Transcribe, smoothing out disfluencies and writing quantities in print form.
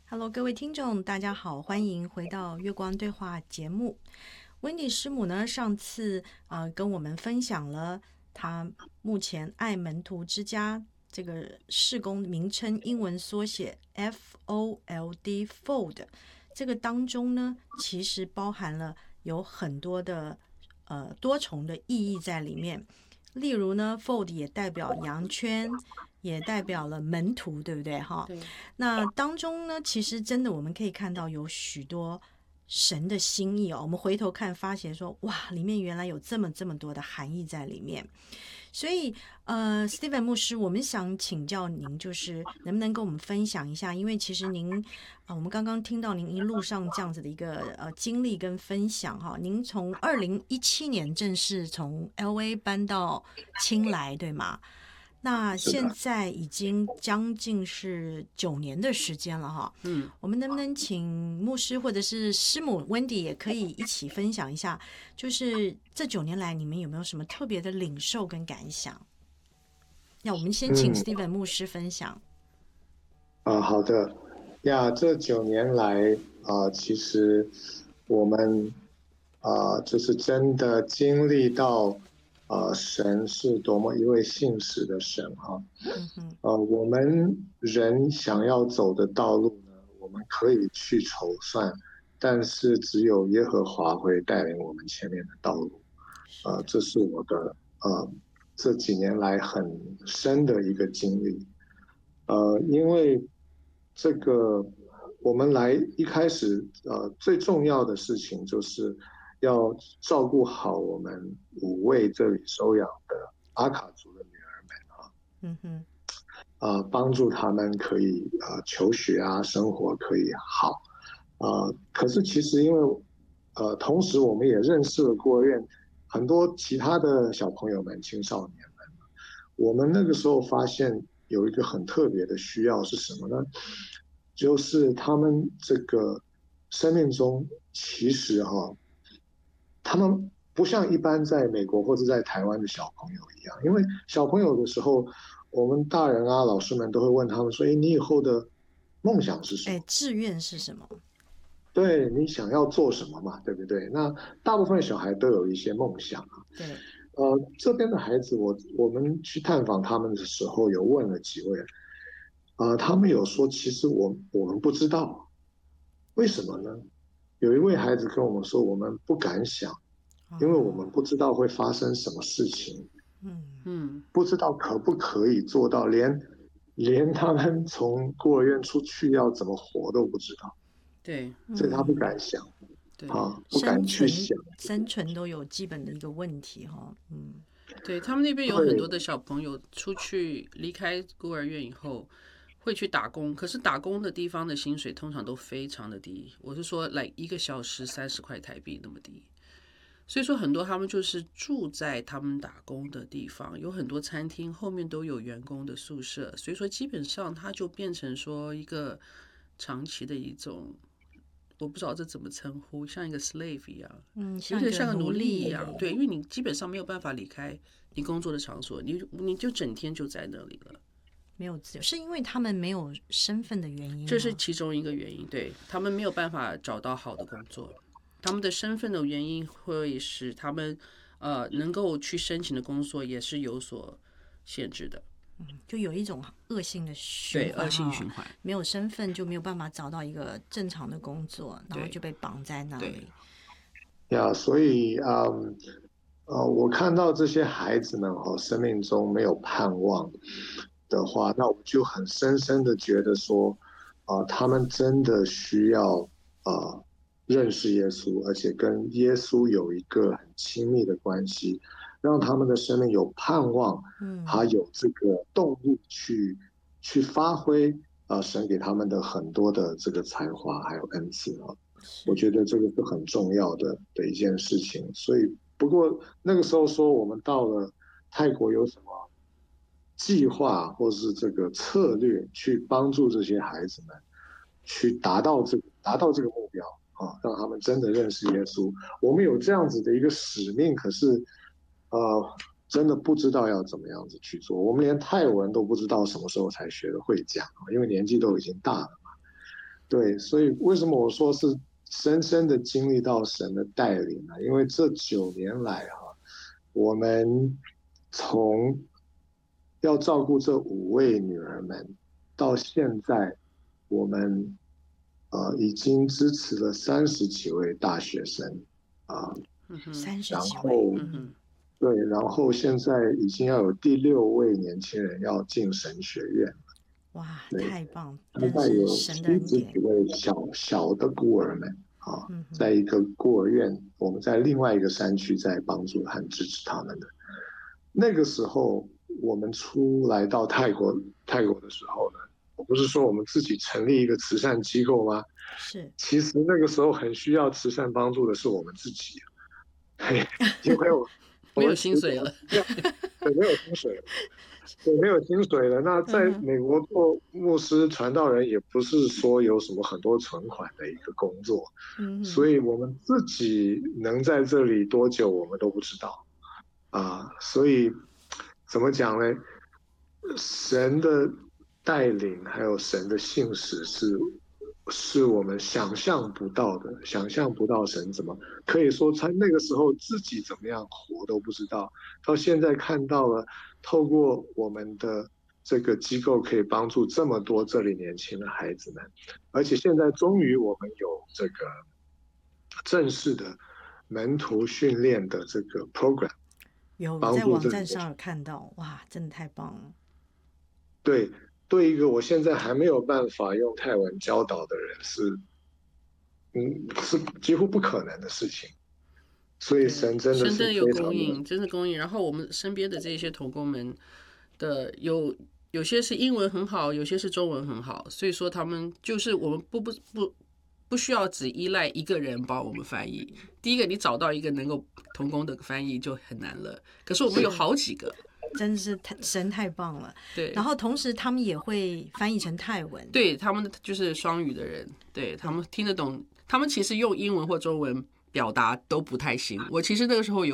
Hello，各位听众，大家好，欢迎回到月光对话节目。温迪师母呢，上次跟我们分享了他目前爱门徒之家这个事工名称英文缩写 FOLD，这个当中呢，其实包含了有很多的多重的意义在里面。例如呢 ，fold 也代表羊圈，也代表了门徒，对不对？哈， 对， 那当中呢，其实真的我们可以看到有许多神的心意哦。我们回头看，发现说，哇，里面原来有这么多的含义在里面。所以，Steven 牧师，我们想请教您，就是能不能跟我们分享一下？因为其实您我们刚刚听到您一路上这样子的一个经历跟分享哈。您从2017年正式从 LA 搬到青来，对吗？那现是的。 在已经将近是9年的时间了哈。我们能不能请牧师或者是师母 Wendy 也可以一起分享一下，就是这9年来你们有没有什么特别的领受跟感想？那我们先请嗯 Steven 牧师分享。 好的呀，这9年来其实我们就是真的经历到神是多么一位信实的神哈。 嗯哼， 我们人想要走的道路呢，我们可以去筹算，但是只有耶和华会带领我们前面的道路。 是的， 这是我的这几年来很深的一个经历。因为这个我们来一开始最重要的事情就是要照顾好我们5位这里收养的阿卡族的女儿们嗯哼， 帮助他们可以求学啊，生活可以好。可是其实因为同时我们也认识了孤儿院很多其他的小朋友们、青少年们。我们那个时候发现有一个很特别的需要是什么呢？就是他们这个生命中其实他们不像一般在美国或者在台湾的小朋友一样，因为小朋友的时候，我们大人啊、老师们都会问他们说：“哎，你以后的梦想是什么？ 哎，志愿是什么？ 对你想要做什么嘛？对不对？”那大部分小孩都有一些梦想啊。 对， 这边的孩子，我们去探访他们的时候，有问了几位，他们有说，其实我们不知道，为什么呢？有一位孩子跟我们说，我们不敢想，因为我们不知道会发生什么事情， 嗯， 嗯， 不知道可不可以做到，连他们从孤儿院出去要怎么活都不知道， 对所以他不敢想对不敢生存去想。 生存都有基本的一个问题哈。嗯， 对，他们那边有很多对， 的小朋友出去离开孤儿院以后，会去打工，可是打工的地方的薪水通常都非常的低，我是说，来1个小时30块台币那么低。所以说，很多他们就是住在他们打工的地方，有很多餐厅后面都有员工的宿舍，所以说基本上它就变成说一个长期的一种，我不知道这怎么称呼，像一个 slave 一样，有像一点像个奴个奴隶。 隶一样。对，因为你基本上没有办法离开你工作的场所，你就整天就在那里了。 没有自由，是因为他们没有身份的原因这是吗？ 其中一个原因，对，他们没有办法找到好的工作，他们的身份的原因会使他们能够去申请的工作也是有所限制的， 就有一种恶性的循对， 环恶性循环， 没有身份就没有办法找到一个正常的工作，然后对就被绑在那对里。 呀，所以我看到这些孩子们生命中没有盼望的话，那我就很深深的觉得说，他们真的需要认识耶稣，而且跟耶稣有一个很亲密的关系，让他们的生命有盼望，还有这个动力去发挥神给他们的很多的这个才华还有恩赐我是， 觉得这个是很重要的一件事情。所以，不过那个时候说我们到了泰国有什么计划或是这个策略去帮助这些孩子们去达到这个目标让他们真的认识耶稣。我们有这样子的一个使命，可是真的不知道要怎么样子去做。我们连泰文都不知道什么时候才学的会讲，因为年纪都已经大了。 对，所以为什么我说是深深的经历到神的带领呢？因为这9年来我们从要照顾这5位女儿们，到现在我们已经支持了30几位大学生 30 然几位， 后对，然后现在已经要有第6位年轻人要进神学院。 哇， 对， 太棒， 大真是概有神的恩 70 典几。位小的孤儿们在一个孤儿院，我们在另外一个山区在帮助和支持他们的。那个时候我们出来到泰国的时候呢，我不是说我们自己成立一个慈善机构吗？ 是， 其实那个时候很需要慈善帮助的是我们自己，因为没有薪水了， 对，没有薪水了。对，没有薪水了。那在美国做牧师传道人，也不是说有什么很多存款的一个工作，所以我们自己能在这里多久，我们都不知道所以怎么讲呢？神的带领还有神的信使是我们想象不到的，想象不到神怎么可以说他那个时候自己怎么样活都不知道，到现在看到了，透过我们的这个机构可以帮助这么多这里年轻的孩子们，而且现在终于我们有这个正式的门徒训练的这个 program， 有在网站上有看到，哇，真的太棒了。 对一个我现在还没有办法用泰文教导的人是几乎不可能的事情，所以神真的是有供应，真的供应。然后我们身边的这些同工们的有些是英文很好，有些是中文很好，所以说他们就是我们不需要只依赖一个人帮我们翻译。第一个，你找到一个能够同工的翻译就很难了，可是我们有好几个。 真是神太棒了， 对。 然后同时他们也会翻译成泰文， 对，他们就是双语的人，对他们听得懂，他们其实用英文或中文表达都不太行。我其实那个时候有